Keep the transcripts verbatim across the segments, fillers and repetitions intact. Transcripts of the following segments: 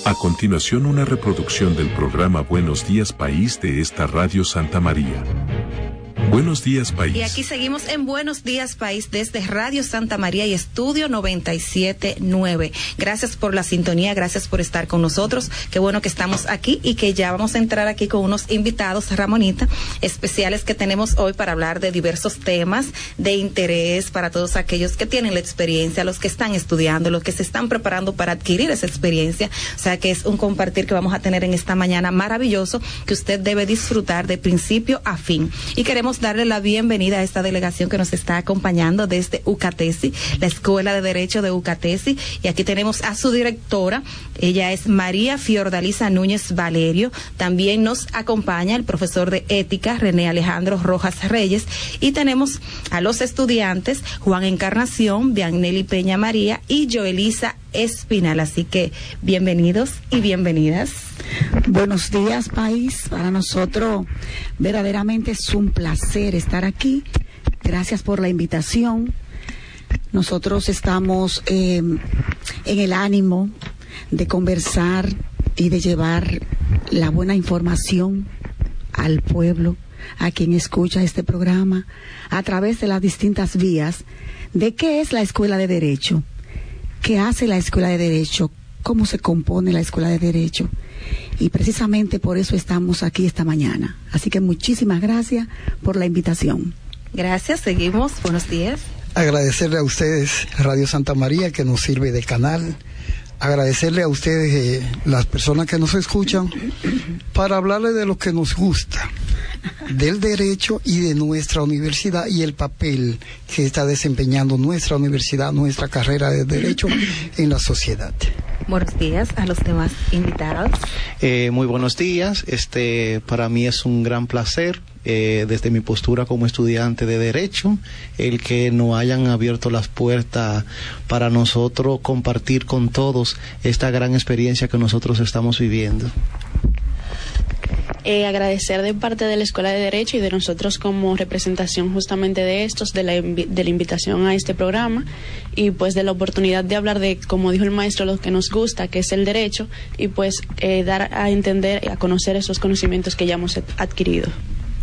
A continuación, una reproducción del programa Buenos Días País de esta Radio Santa María. Buenos días, País. Y aquí seguimos en Buenos Días, País, desde Radio Santa María y Estudio noventa y siete nueve. Gracias por la sintonía, gracias por estar con nosotros. Qué bueno que estamos aquí y que ya vamos a entrar aquí con unos invitados, Ramonita, especiales que tenemos hoy para hablar de diversos temas de interés para todos aquellos que tienen la experiencia, los que están estudiando, los que se están preparando para adquirir esa experiencia. O sea que es un compartir que vamos a tener en esta mañana maravilloso que usted debe disfrutar de principio a fin. Y queremos darle la bienvenida a esta delegación que nos está acompañando desde UCATESI, la Escuela de Derecho de UCATESI, y aquí tenemos a su directora, ella es María Fiordalisa Núñez Valerio. También nos acompaña el profesor de Ética, René Alejandro Rojas Reyes, y tenemos a los estudiantes, Juan Encarnación, Bianelli Peña María y Joelisa Espinal. Así que bienvenidos y bienvenidas. Buenos días, país. Para nosotros verdaderamente es un placer estar aquí. Gracias por la invitación. Nosotros estamos eh, en el ánimo de conversar y de llevar la buena información al pueblo, a quien escucha este programa, a través de las distintas vías de qué es la Escuela de Derecho, qué hace la Escuela de Derecho, cómo se compone la Escuela de Derecho. Y precisamente por eso estamos aquí esta mañana. Así que muchísimas gracias por la invitación. Gracias, seguimos. Buenos días. Agradecerle a ustedes, Radio Santa María, que nos sirve de canal. Agradecerle a ustedes, eh, las personas que nos escuchan, para hablarles de lo que nos gusta, del derecho y de nuestra universidad y el papel que está desempeñando nuestra universidad, nuestra carrera de derecho en la sociedad. Buenos días a los demás invitados. Eh, muy buenos días. Este, para mí es un gran placer, eh, desde mi postura como estudiante de Derecho, el que nos hayan abierto las puertas para nosotros compartir con todos esta gran experiencia que nosotros estamos viviendo. Eh, agradecer de parte de la Escuela de Derecho y de nosotros como representación justamente de estos, de la, invi- de la invitación a este programa y pues de la oportunidad de hablar de, como dijo el maestro, lo que nos gusta, que es el derecho, y pues eh, dar a entender y a conocer esos conocimientos que ya hemos adquirido.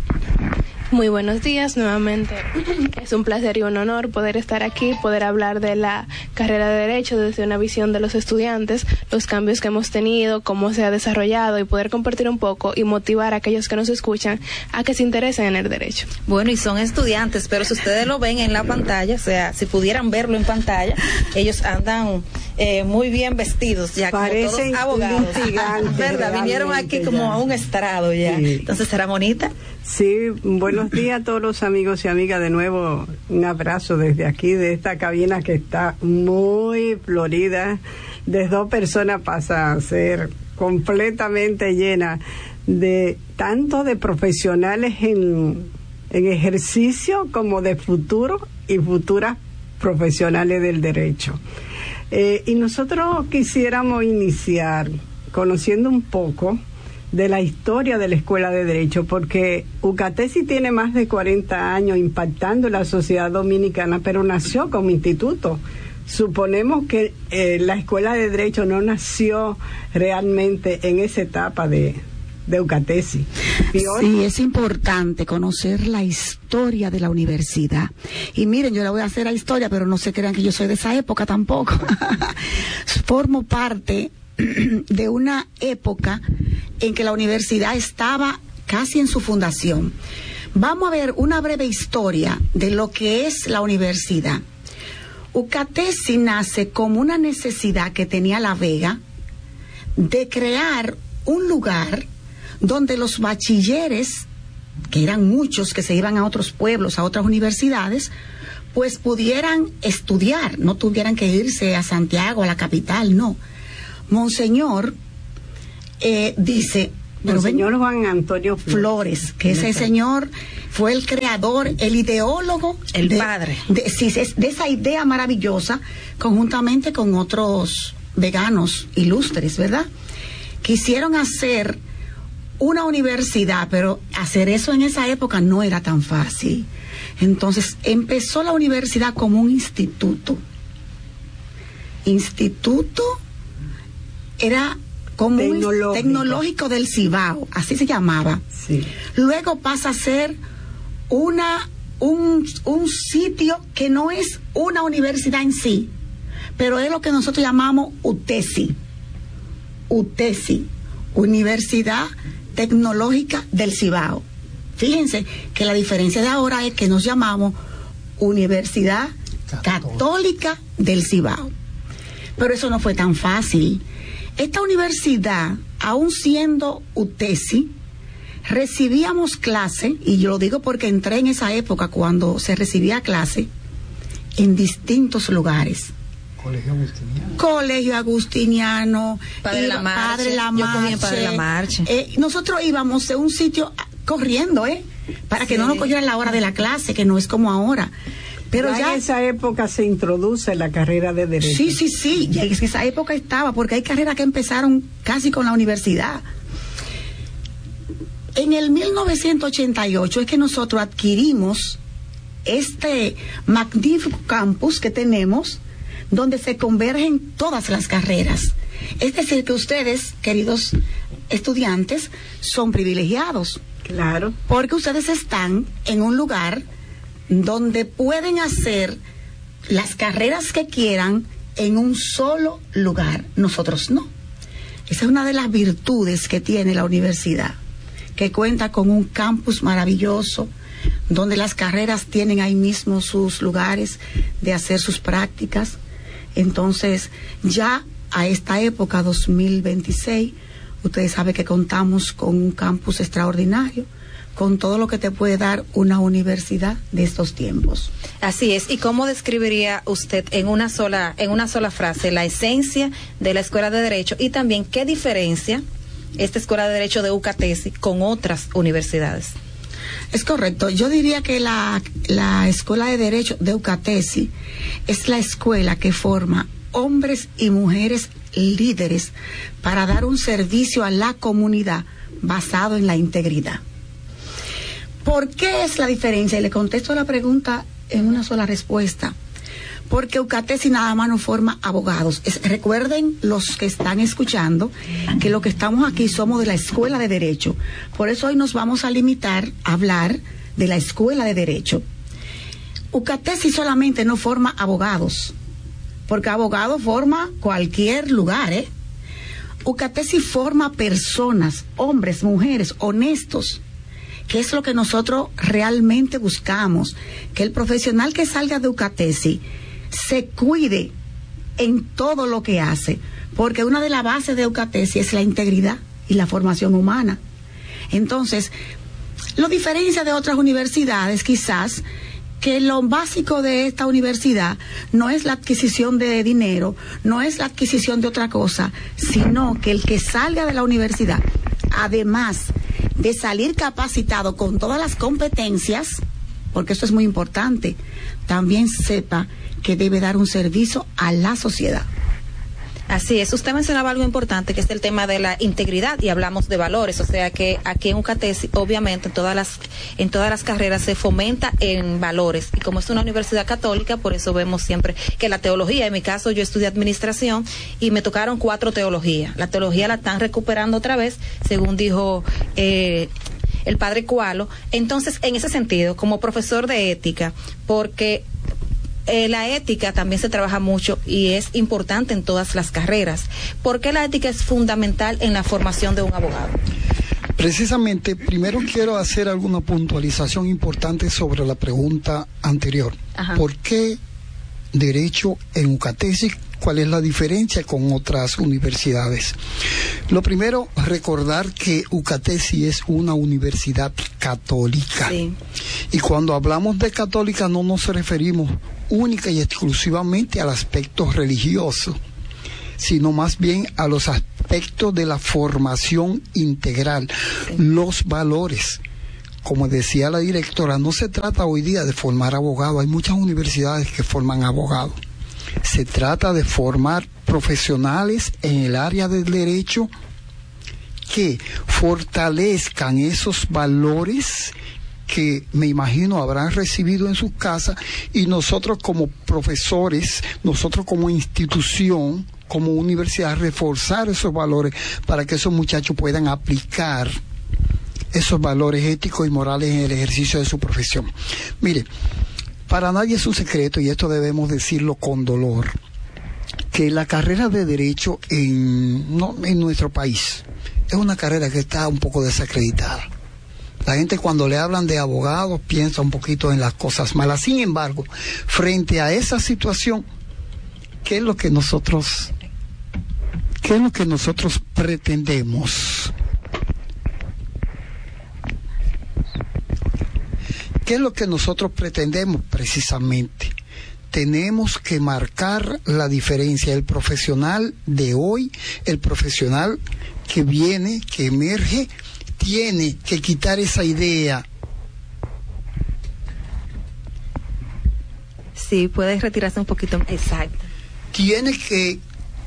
Muy buenos días nuevamente. Es un placer y un honor poder estar aquí, poder hablar de la carrera de Derecho desde una visión de los estudiantes, los cambios que hemos tenido, cómo se ha desarrollado y poder compartir un poco y motivar a aquellos que nos escuchan a que se interesen en el derecho. Bueno, y son estudiantes, pero si ustedes lo ven en la pantalla, o sea, si pudieran verlo en pantalla, ellos andan eh, muy bien vestidos, ya parecen como todos abogados. ¿Verdad? Vinieron aquí como ya. a un estrado ya. Sí. Entonces, ¿será bonita? Sí, buenos días a todos los amigos y amigas. De nuevo, un abrazo desde aquí, de esta cabina que está muy florida. De dos personas pasa a ser completamente llena de tanto de profesionales en, en ejercicio como de futuro y futuras profesionales del derecho. Eh, y nosotros quisiéramos iniciar conociendo un poco de la historia de la Escuela de Derecho, porque UCATESI tiene más de cuarenta años impactando en la sociedad dominicana, pero nació como instituto. Suponemos que eh, la Escuela de Derecho no nació realmente en esa etapa de, de UCATESI. ¿Fior? Sí, es importante conocer la historia de la universidad. Y miren, yo le voy a hacer la historia, pero no se crean que yo soy de esa época tampoco. Formo parte de una época en que la universidad estaba casi en su fundación. Vamos a ver una breve historia de lo que es la universidad. UCATESI nace como una necesidad que tenía La Vega de crear un lugar donde los bachilleres, que eran muchos que se iban a otros pueblos, a otras universidades, pues pudieran estudiar, no tuvieran que irse a Santiago, a la capital, no. Monseñor eh, dice, Monseñor ven, Juan Antonio Flores, Flores que ese señor fue el creador, el ideólogo, el de, padre de, sí, de esa idea maravillosa, conjuntamente con otros veganos ilustres, ¿verdad? Quisieron hacer una universidad, pero hacer eso en esa época no era tan fácil. Entonces empezó la universidad como un instituto. Instituto era como tecnológico. un tecnológico del Cibao, así se llamaba. Sí. Luego pasa a ser una un, un sitio que no es una universidad en sí, pero es lo que nosotros llamamos UTESI. UTESI, Universidad Tecnológica del Cibao. Fíjense que la diferencia de ahora es que nos llamamos Universidad Católica del Cibao. Pero eso no fue tan fácil. Esta universidad, aún siendo UTESI, recibíamos clase, y yo lo digo porque entré en esa época cuando se recibía clase, en distintos lugares. Colegio Agustiniano. Colegio Agustiniano, Padre La Marche. Padre La Yo cogí en Marche. Padre La Marche. Eh, nosotros íbamos de un sitio corriendo, ¿eh? Para que Sí. no nos cogieran la hora de la clase, que no es como ahora. Pero ya, ya en esa época se introduce la carrera de Derecho. Sí, sí, sí, ya en esa época estaba, porque hay carreras que empezaron casi con la universidad. En el mil novecientos ochenta y ocho es que nosotros adquirimos este magnífico campus que tenemos, donde se convergen todas las carreras. Es decir, que ustedes, queridos estudiantes, son privilegiados. Claro. Porque ustedes están en un lugar donde pueden hacer las carreras que quieran en un solo lugar. Nosotros no. Esa es una de las virtudes que tiene la universidad, que cuenta con un campus maravilloso, donde las carreras tienen ahí mismo sus lugares de hacer sus prácticas. Entonces, ya a esta época, dos mil veintiséis, ustedes saben que contamos con un campus extraordinario, con todo lo que te puede dar una universidad de estos tiempos. Así es. ¿Y cómo describiría usted en una sola, en una sola frase la esencia de la Escuela de Derecho y también qué diferencia esta Escuela de Derecho de UCATESI con otras universidades? Es correcto. Yo diría que la, la Escuela de Derecho de UCATESI es la escuela que forma hombres y mujeres líderes para dar un servicio a la comunidad basado en la integridad. ¿Por qué es la diferencia? Y le contesto la pregunta en una sola respuesta. Porque UCATESI nada más no forma abogados. Es, recuerden los que están escuchando que lo que estamos aquí somos de la Escuela de Derecho. Por eso hoy nos vamos a limitar a hablar de la Escuela de Derecho. UCATESI solamente no forma abogados, porque abogado forma cualquier lugar, ¿eh? UCATESI forma personas, hombres, mujeres, honestos, que es lo que nosotros realmente buscamos, que el profesional que salga de UCATESI se cuide en todo lo que hace, porque una de las bases de UCATESI es la integridad y la formación humana. Entonces, lo diferencia de otras universidades quizás que lo básico de esta universidad no es la adquisición de dinero, no es la adquisición de otra cosa, sino que el que salga de la universidad, además de salir capacitado con todas las competencias, porque eso es muy importante, también sepa que debe dar un servicio a la sociedad. Así es. Usted mencionaba algo importante, que es el tema de la integridad, y hablamos de valores. O sea que aquí en UCATESI, obviamente, en todas las en todas las carreras se fomenta en valores. Y como es una universidad católica, por eso vemos siempre que la teología, en mi caso yo estudié administración y me tocaron cuatro teologías. La teología la están recuperando otra vez, según dijo eh, el padre Cualo. Entonces, en ese sentido, como profesor de ética, porque Eh, la ética también se trabaja mucho y es importante en todas las carreras. ¿Por qué la ética es fundamental en la formación de un abogado? Precisamente, primero quiero hacer alguna puntualización importante sobre la pregunta anterior. Ajá. ¿Por qué derecho en UCATESI? ¿Cuál es la diferencia con otras universidades? Lo primero, recordar que UCATESI es una universidad católica. Sí. Y cuando hablamos de católica no nos referimos única y exclusivamente al aspecto religioso, sino más bien a los aspectos de la formación integral, sí. Los valores. Como decía la directora, no se trata hoy día de formar abogados, hay muchas universidades que forman abogados. Se trata de formar profesionales en el área del derecho que fortalezcan esos valores que me imagino habrán recibido en sus casas, y nosotros como profesores, nosotros como institución como universidad, reforzar esos valores para que esos muchachos puedan aplicar esos valores éticos y morales en el ejercicio de su profesión. Mire, para nadie es un secreto, y esto debemos decirlo con dolor, que la carrera de Derecho en, no, en nuestro país es una carrera que está un poco desacreditada. La gente cuando le hablan de abogados piensa un poquito en las cosas malas. Sin embargo, frente a esa situación, ¿qué es lo que nosotros, qué es lo que nosotros pretendemos? ¿Qué es lo que nosotros pretendemos precisamente? Tenemos que marcar la diferencia. El profesional de hoy, el profesional que viene, que emerge, tiene que quitar esa idea. Sí, puedes retirarse un poquito. Exacto. Tiene que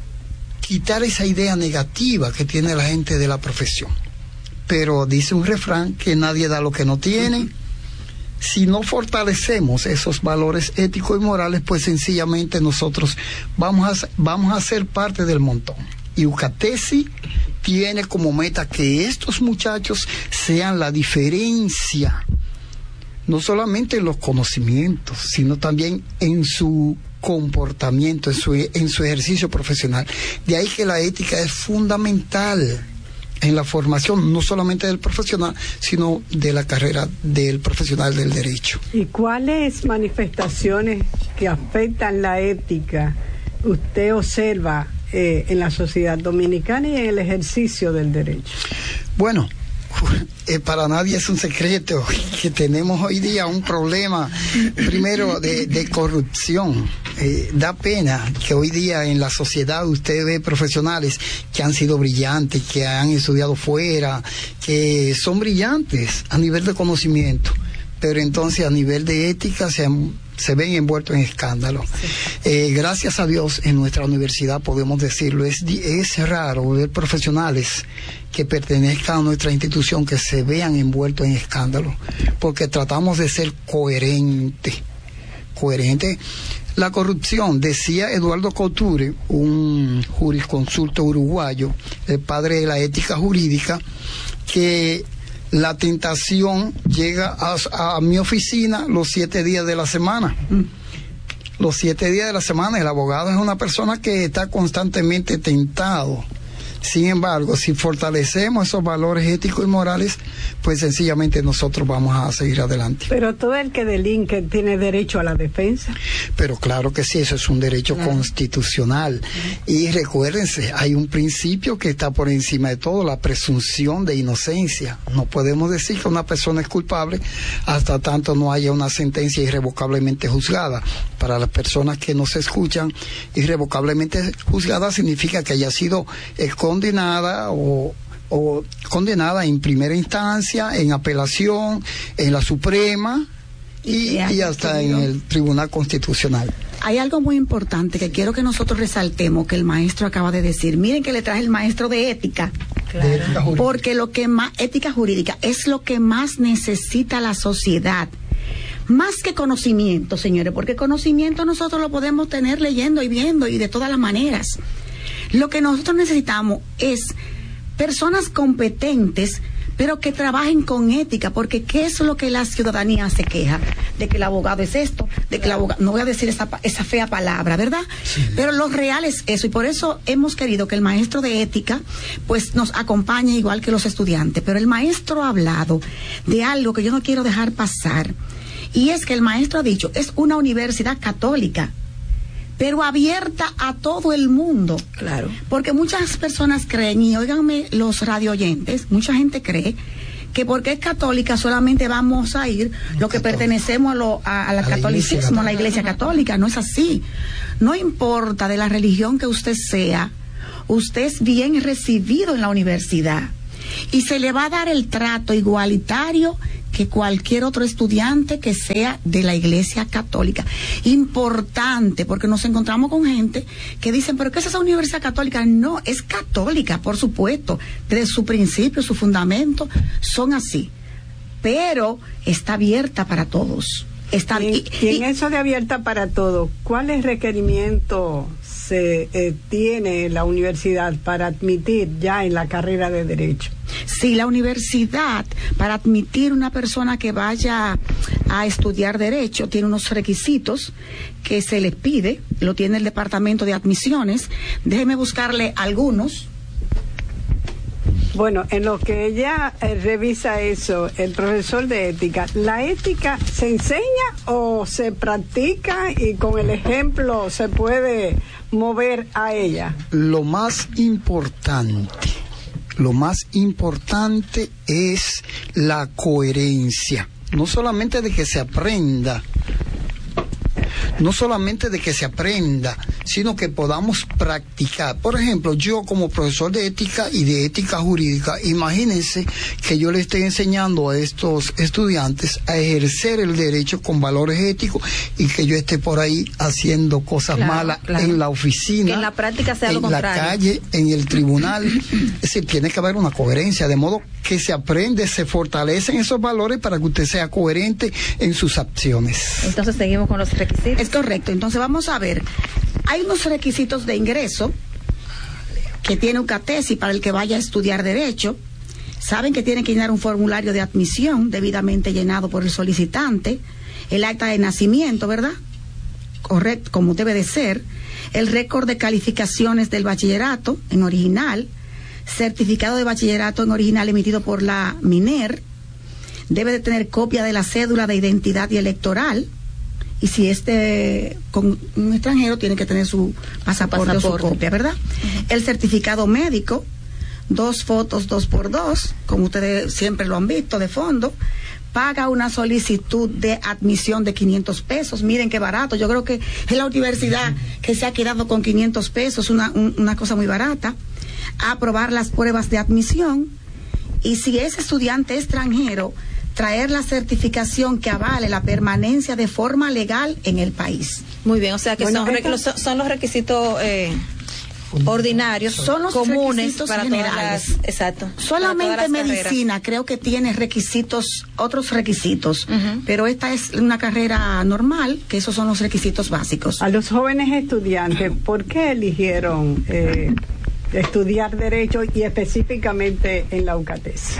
quitar esa idea negativa que tiene la gente de la profesión. Pero dice un refrán que nadie da lo que no tiene. Si no fortalecemos esos valores éticos y morales, pues sencillamente nosotros vamos a, vamos a ser parte del montón. Y UCATESI tiene como meta que estos muchachos sean la diferencia, no solamente en los conocimientos, sino también en su comportamiento, en su, en su ejercicio profesional. De ahí que la ética es fundamental en la formación, no solamente del profesional, sino de la carrera del profesional del derecho. ¿Y cuáles manifestaciones que afectan la ética usted observa eh, en la sociedad dominicana y en el ejercicio del derecho? Bueno, eh, para nadie es un secreto que tenemos hoy día un problema, primero, de, de corrupción. Eh, da pena que hoy día en la sociedad usted ve profesionales que han sido brillantes, que han estudiado fuera, que son brillantes a nivel de conocimiento, pero entonces a nivel de ética se han se ven envueltos en escándalos. Sí. Eh, gracias a Dios, en nuestra universidad podemos decirlo, es, es raro ver profesionales que pertenezcan a nuestra institución que se vean envueltos en escándalos, porque tratamos de ser coherentes. Coherente. La corrupción, decía Eduardo Couture, un jurisconsulto uruguayo, el padre de la ética jurídica, que la tentación llega a, a mi oficina los siete días de la semana. Mm. Los siete días de la semana. El abogado es una persona que está constantemente tentado. Sin embargo, si fortalecemos esos valores éticos y morales, pues sencillamente nosotros vamos a seguir adelante. Pero todo el que delinque tiene derecho a la defensa. Pero claro que sí, eso es un derecho claro. constitucional. Y recuérdense, hay un principio que está por encima de todo, la presunción de inocencia. No podemos decir que una persona es culpable hasta tanto no haya una sentencia irrevocablemente juzgada. Para las personas que nos escuchan, irrevocablemente juzgada significa que haya sido escondida condenada o, o condenada en primera instancia, en apelación, en la Suprema y, y hasta en el Tribunal Constitucional. Hay algo muy importante que quiero que nosotros resaltemos, que el maestro acaba de decir. Miren que le traje el maestro de ética. Claro. De ética jurídica. Porque lo que más, ética jurídica, es lo que más necesita la sociedad. Más que conocimiento, señores, porque conocimiento nosotros lo podemos tener leyendo y viendo y de todas las maneras. Lo que nosotros necesitamos es personas competentes, pero que trabajen con ética, porque ¿qué es lo que la ciudadanía se queja? De que el abogado es esto, de que el abogado, no voy a decir esa, esa fea palabra, ¿verdad? Sí. Pero lo real es eso, y por eso hemos querido que el maestro de ética pues nos acompañe igual que los estudiantes. Pero el maestro ha hablado de algo que yo no quiero dejar pasar, y es que el maestro ha dicho, es una universidad católica, pero abierta a todo el mundo. Claro. Porque muchas personas creen, y óiganme los radio oyentes, mucha gente cree que porque es católica solamente vamos a ir los que pertenecemos a, lo, a, a la a catolicismo, la a la iglesia católica. No es así. No importa de la religión que usted sea, usted es bien recibido en la universidad y se le va a dar el trato igualitario que cualquier otro estudiante que sea de la iglesia católica. Importante, porque nos encontramos con gente que dicen, pero ¿qué es esa universidad católica? No, es católica, por supuesto, desde su principio, su fundamento, son así, pero está abierta para todos. Están, y, y, y en y, eso de abierta para todo, ¿cuáles requerimientos se eh, tiene la universidad para admitir ya en la carrera de Derecho? Sí, la universidad, para admitir una persona que vaya a estudiar Derecho, tiene unos requisitos que se le pide, lo tiene el Departamento de Admisiones. Déjeme buscarle algunos. Bueno, en lo que ella eh, revisa eso, el profesor de ética, ¿la ética se enseña o se practica y con el ejemplo se puede mover a ella? Lo más importante, lo más importante es la coherencia, no solamente de que se aprenda, no solamente de que se aprenda, sino que podamos practicar. Por ejemplo, yo como profesor de ética y de ética jurídica, imagínense que yo le esté enseñando a estos estudiantes a ejercer el derecho con valores éticos y que yo esté por ahí haciendo cosas claro, malas claro. en la oficina, que en la práctica sea lo en la contrario. calle, en el tribunal. Es decir, tiene que haber una coherencia, de modo que se aprende, se fortalecen esos valores para que usted sea coherente en sus acciones. Entonces seguimos con los requisitos. Es correcto. Entonces vamos a ver. Hay unos requisitos de ingreso que tiene UCATESI para el que vaya a estudiar Derecho. Saben que tienen que llenar un formulario de admisión debidamente llenado por el solicitante, el acta de nacimiento, ¿verdad? Correcto, como debe de ser, el récord de calificaciones del bachillerato en original, certificado de bachillerato en original emitido por la MINER, debe de tener copia de la cédula de identidad y electoral, y si este con un extranjero tiene que tener su pasaporte, pasaporte. o su copia, ¿verdad? Uh-huh. El certificado médico, dos fotos dos por dos, como ustedes siempre lo han visto, de fondo. Paga una solicitud de admisión de quinientos pesos. Miren qué barato. Yo creo que es la universidad que se ha quedado con quinientos pesos, una, un, una cosa muy barata. Aprobar las pruebas de admisión. Y si es estudiante extranjero, traer la certificación que avale la permanencia de forma legal en el país. Muy bien, o sea que bueno, son, esta... son los requisitos eh, ordinarios, son los comunes para generales. Todas las, exacto. Solamente medicina carreras. Creo que tiene requisitos, otros requisitos, uh-huh. pero esta es una carrera normal, que esos son los requisitos básicos. A los jóvenes estudiantes, ¿por qué eligieron eh, estudiar Derecho y específicamente en la UCATESI?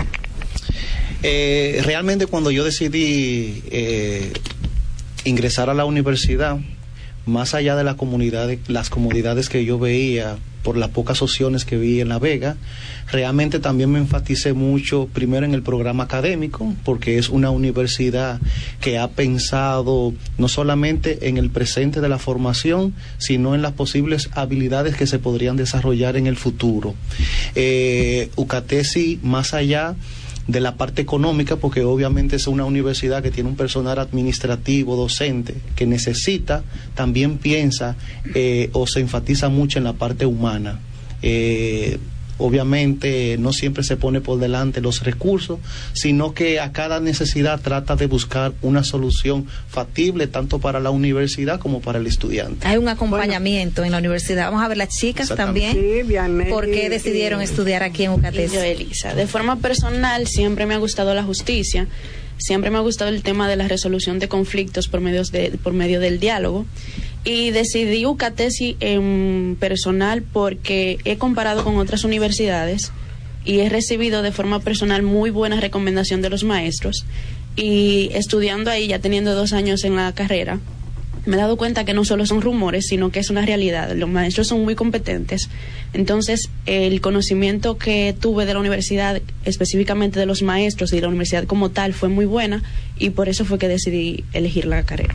Eh, realmente cuando yo decidí eh, ingresar a la universidad, más allá de la comunidad, las comodidades que yo veía por las pocas opciones que vi en La Vega, realmente también me enfaticé mucho primero en el programa académico, porque es una universidad que ha pensado no solamente en el presente de la formación, sino en las posibles habilidades que se podrían desarrollar en el futuro. Eh, UCATESI, más allá de la parte económica, porque obviamente es una universidad que tiene un personal administrativo, docente, que necesita, también piensa eh, o se enfatiza mucho en la parte humana. Eh, obviamente no siempre se pone por delante los recursos, sino que a cada necesidad trata de buscar una solución factible tanto para la universidad como para el estudiante. Hay un acompañamiento bueno. en la universidad. Vamos a ver las chicas también. Sí, bien, ¿Por qué decidieron estudiar aquí en UCATESI? Yo, Elisa, de forma personal siempre me ha gustado la justicia, siempre me ha gustado el tema de la resolución de conflictos por medio de, por medio del diálogo. Y decidí UCATESI en personal porque he comparado con otras universidades y he recibido de forma personal muy buena recomendación de los maestros, y estudiando ahí, ya teniendo dos años en la carrera, me he dado cuenta que no solo son rumores, sino que es una realidad. Los maestros son muy competentes. Entonces, el conocimiento que tuve de la universidad, específicamente de los maestros y de la universidad como tal, fue muy buena, y por eso fue que decidí elegir la carrera.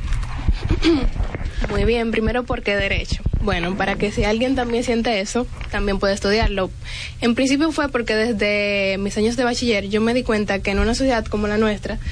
Muy bien, primero, ¿por qué Derecho? Bueno, para que si alguien también siente eso, también puede estudiarlo. En principio fue porque desde mis años de bachiller yo me di cuenta que en una sociedad como la nuestra